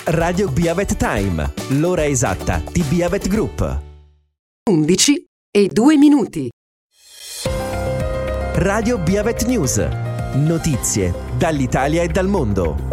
Radio Biavet Time, l'ora esatta di Biavet Group. 11:02. Radio Biavet News, notizie dall'Italia e dal mondo.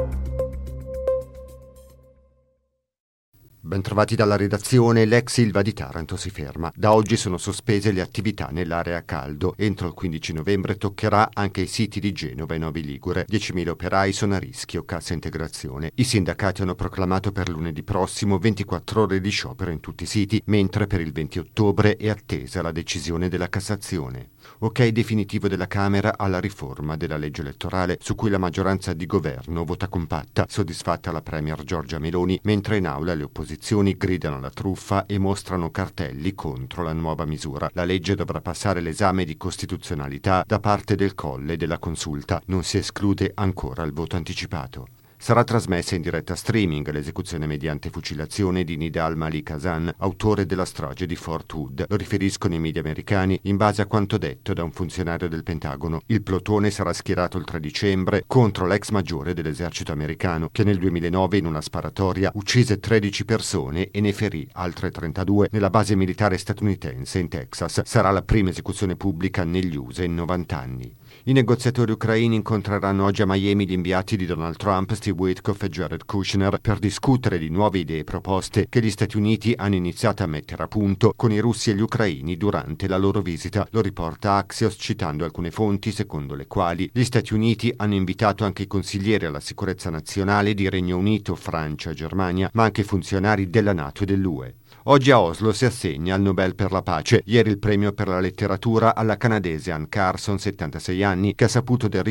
Bentrovati dalla redazione. l'ex Ilva di Taranto si ferma. Da oggi sono sospese le attività nell'area a caldo. Entro il 15 novembre toccherà anche i siti di Genova e Novi Ligure. 10.000 operai sono a rischio cassa integrazione. I sindacati hanno proclamato per lunedì prossimo 24 ore di sciopero in tutti i siti, mentre per il 20 ottobre è attesa la decisione della Cassazione. Ok definitivo della Camera alla riforma della legge elettorale, su cui la maggioranza di governo vota compatta, soddisfatta la premier Giorgia Meloni, mentre in aula le opposizioni gridano alla truffa e mostrano cartelli contro la nuova misura. La legge dovrà passare l'esame di costituzionalità da parte del Colle e della Consulta. Non si esclude ancora il voto anticipato. Sarà trasmessa in diretta streaming l'esecuzione mediante fucilazione di Nidal Malik Hasan, autore della strage di Fort Hood. Lo riferiscono i media americani in base a quanto detto da un funzionario del Pentagono. Il plotone sarà schierato il 3 dicembre contro l'ex maggiore dell'esercito americano, che nel 2009 in una sparatoria uccise 13 persone e ne ferì altre 32 nella base militare statunitense in Texas. Sarà la prima esecuzione pubblica negli USA in 90 anni. I negoziatori ucraini incontreranno oggi a Miami gli inviati di Donald Trump, Steve Witkoff e Jared Kushner, per discutere di nuove idee e proposte che gli Stati Uniti hanno iniziato a mettere a punto con i russi e gli ucraini durante la loro visita. Lo riporta Axios citando alcune fonti secondo le quali gli Stati Uniti hanno invitato anche i consiglieri alla sicurezza nazionale di Regno Unito, Francia e Germania, ma anche funzionari della NATO e dell'UE. Oggi a Oslo si assegna il Nobel per la pace. Ieri il premio per la letteratura alla canadese Anne Carson, 76 anni, che ha saputo del